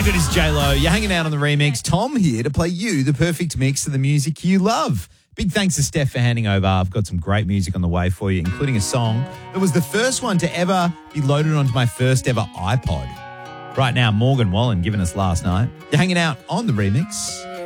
good is J-Lo? You're hanging out on the remix. Tom here to play you the perfect mix of the music you love. Big thanks to Steph for handing over. I've got some great music on the way for you, including a song that was the first one to ever be loaded onto my first ever iPod. Right now, Morgan Wallen giving us Last Night. You're hanging out on the remix.